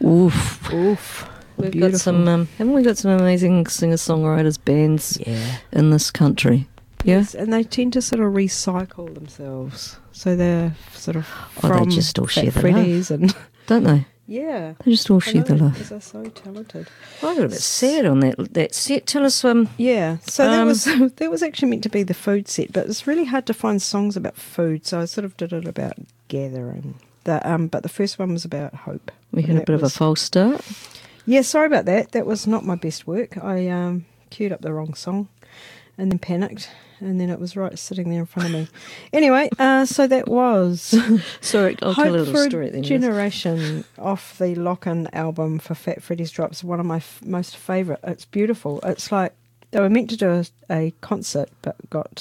Oof. We've Beautiful. got some, haven't we got some amazing singer-songwriters, bands in this country? Yeah? Yes, and they tend to sort of recycle themselves. So they're sort of from they just all share Fat the Freddy's and Don't they? yeah. They just all share the love. Because they're so talented. I got a bit sad on that set. Tell us, Yeah, so that was actually meant to be the food set, but it's really hard to find songs about food, so I sort of did it about gathering. But the first one was about hope. we had a bit of a false start. Yeah, sorry about that. That was not my best work. I queued up the wrong song and then panicked, and then it was right sitting there in front of me. Anyway, so that was Sorry, I'll tell a Hope little for story at the a end. Generation off the Lock-In album for Fat Freddy's Drops, one of my most favourite. It's beautiful. It's like they were meant to do a concert, but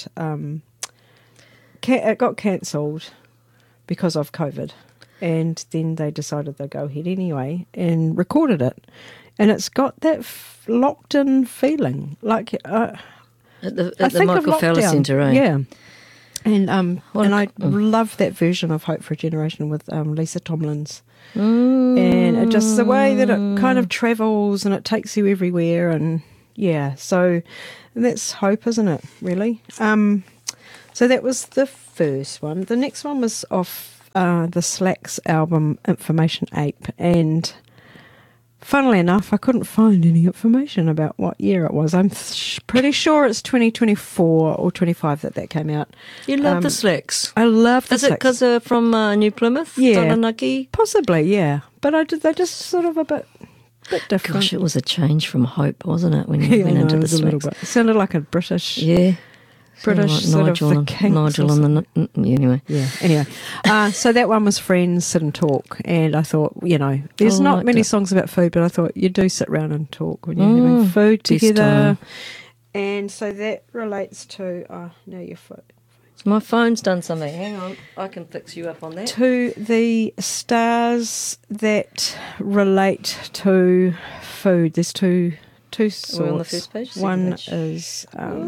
it got cancelled because of COVID. And then they decided they'd go ahead anyway and recorded it. And it's got that locked-in feeling. Like At the I think Michael of Fowler lockdown. Centre, eh? Yeah. And I love that version of Hope for a Generation with Lisa Tomlins. And it just the way that it kind of travels and it takes you everywhere, and yeah, so that's hope, isn't it, really? So that was the first one. The next one was off the Slacks album Information Ape, and funnily enough, I couldn't find any information about what year it was. I'm pretty sure it's 2024 or 25 that came out. You love the Slacks. I love the Is it Slacks. because they're from New Plymouth? Yeah. Taranaki? Possibly, yeah. But they're just sort of a bit different. Gosh, it was a change from Hope, wasn't it, when you went into it the was a little Slacks? bit. It sounded like a British. Yeah. British Sounded sort of the Kinks Nigel or on the... Anyway. Yeah. Anyway, so that one was Friends Sit and Talk, and I thought, there's not liked many it. songs about food, but I thought you do sit around and talk when you're having food best together. time. And so that relates to now your food. My phone's done something. Hang on. I can fix you up on that. To the stars that relate to food. There's two sorts. We're on the first page, second One page. is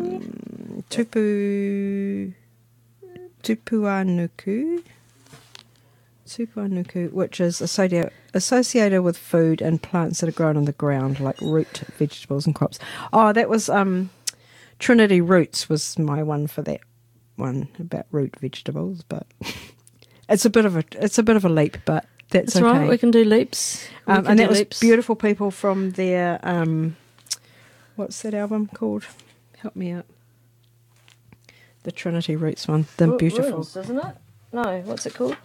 Tupuanuku, which is associated with food and plants that are grown on the ground, like root vegetables and crops. Oh, that was Trinity Roots was my one for that one about root vegetables, but it's a bit of a leap, but that's That's okay. right. We can do leaps. And that was beautiful people from their what's that album called? Help me out. The Trinity Roots one. The beautiful. Ruins, isn't it? No, what's it called?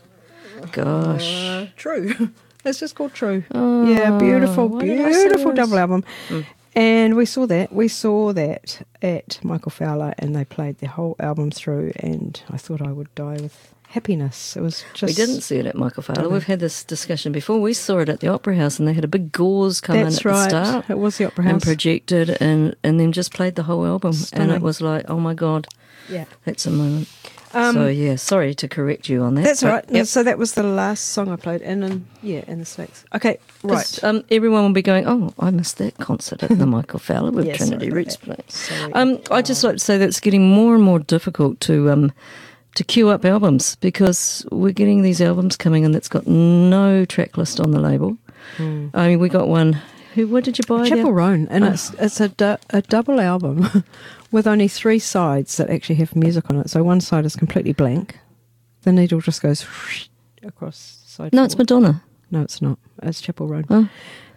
Gosh. True. It's just called True. Oh, Yeah, beautiful, why did I say beautiful those? double album. And we saw that at Michael Fowler, and they played the whole album through, and I thought I would die with happiness. It was just... We didn't see it at Michael Fowler. We've had this discussion before. We saw it at the Opera House, and they had a big gauze come That's in at right. the start. It was the Opera And House. projected, and then just played the whole album. Stunning. And it was like, oh my God, Yeah. that's a moment. So, yeah, sorry to correct you on that. That's but, all right. Yep. So that was the last song I played, and in the Slacks. Okay, right. 'Cause, everyone will be going, oh, I missed that concert at the Michael Fowler with Yeah, Trinity sorry about Roots that. playing. Sorry. I just like to say that it's getting more and more difficult to queue up albums, because we're getting these albums coming in that's got no track list on the label. I mean, we got one. What did you buy? Chapel there? Roan, and it's a double album with only 3 sides that actually have music on it. So one side is completely blank. The needle just goes across side. No, it's forward. Madonna. No, it's not. It's Chapel Roan. Oh.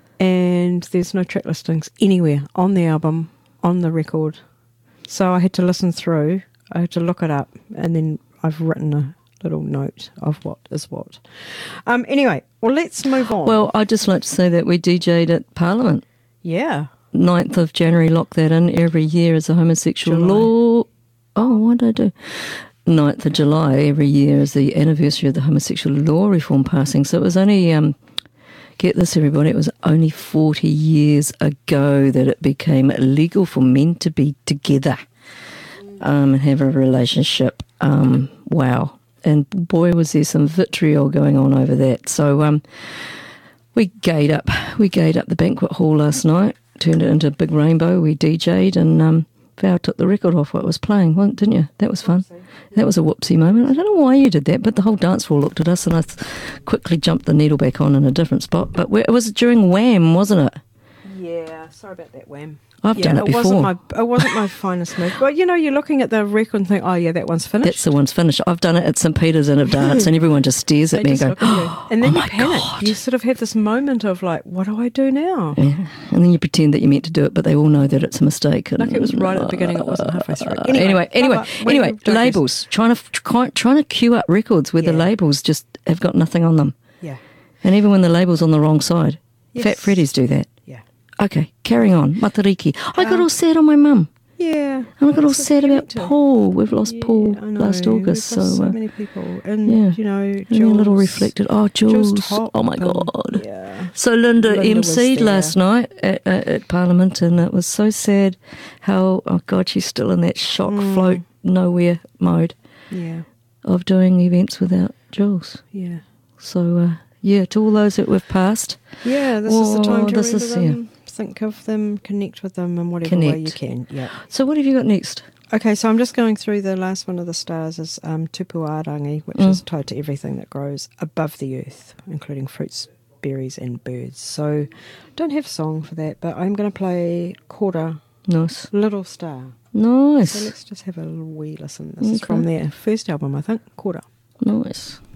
And there's no track listings anywhere on the album, on the record. So I had to listen through. I had to look it up, and then I've written a little note of what is what. Anyway, well, let's move on. Well, I'd just like to say that we DJ'd at Parliament. yeah. 9th of January, lock that in. Every year is a homosexual July. law. Oh, what did I do? 9th of July every year is the anniversary of the homosexual law reform passing. So it was only, get this everybody, it was only 40 years ago that it became illegal for men to be together and have a relationship. Wow. And boy, was there some vitriol going on over that. So we gayed up the banquet hall last night, turned it into a big rainbow. We DJ'd, and Val took the record off what was playing, didn't you? That was fun. That was a whoopsie moment. I don't know why you did that, but the whole dance floor looked at us, and I quickly jumped the needle back on in a different spot. But it was during Wham, wasn't it? Yeah, sorry about that, Wham. I've done it before. It wasn't my finest move. But, you know, you're looking at the record and think, oh, yeah, that one's finished. That's the one's finished. I've done it at St. Peter's in a dance, and everyone just stares at me and go, and then oh you my panic. God. You sort of have this moment of like, what do I do now? Yeah. And then you pretend that you meant to do it, but they all know that it's a mistake. Like it was right at the beginning, it wasn't halfway through. Anyway, labels. Trying to queue up records where the labels just have got nothing on them. Yeah. And even when the label's on the wrong side. Yes. Fat Freddy's do that. Yeah. Okay, carrying on. Matariki. I got all sad on my mum. Yeah. And I got all sad about Paul. We've lost Paul I know. last August. We've lost so many people. And, you know, Jules. And a little reflected. Oh, Jules. Oh, my God. Yeah. So Linda MC'd last night at Parliament, and it was so sad how, oh, God, she's still in that shock float nowhere mode of doing events without Jules. Yeah. So, to all those that we've passed. Yeah, this is the time to remember them. Think of them, connect with them in whatever way you can. Yeah. So what have you got next? Okay, so I'm just going through the last one of the stars is tupuarangi, which is tied to everything that grows above the earth, including fruits, berries and birds. So don't have a song for that, but I'm going to play Kora, Nice. Little Star. Nice. So let's just have a wee listen. This is from their first album, I think, Kora. Nice.